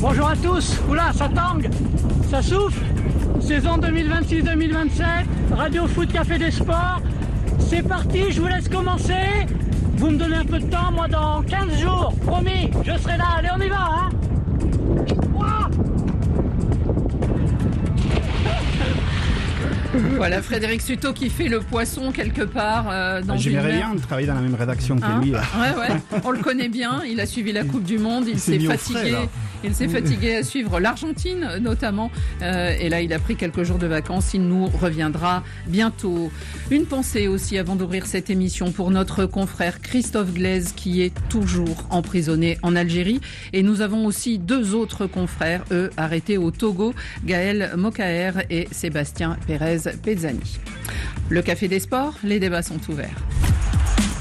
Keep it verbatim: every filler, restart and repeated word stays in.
Bonjour à tous. Oula, ça tangue, ça souffle. Saison deux mille vingt-six deux mille vingt-sept, Radio Foot Café des Sports. C'est parti, je vous laisse commencer. Vous me donnez un peu de temps, moi dans quinze jours, promis, je serai là. Allez, on y va, hein. Ouah. Voilà, Frédéric Sutot qui fait le poisson quelque part euh, dans J'aimerais une bien travailler dans la même rédaction que hein lui. Là. Ouais, ouais, on le connaît bien. Il a suivi la Coupe du Monde. Il, il s'est s'est fatigué. frais, il s'est fatigué à suivre l'Argentine notamment. Euh, et là, il a pris quelques jours de vacances. Il nous reviendra bientôt. Une pensée aussi avant d'ouvrir cette émission pour notre confrère Christophe Glaise qui est toujours emprisonné en Algérie. Et nous avons aussi deux autres confrères, eux, arrêtés au Togo, Gaël Mokaer et Sébastien Pérez Pezzani. Le Café des Sports, les débats sont ouverts.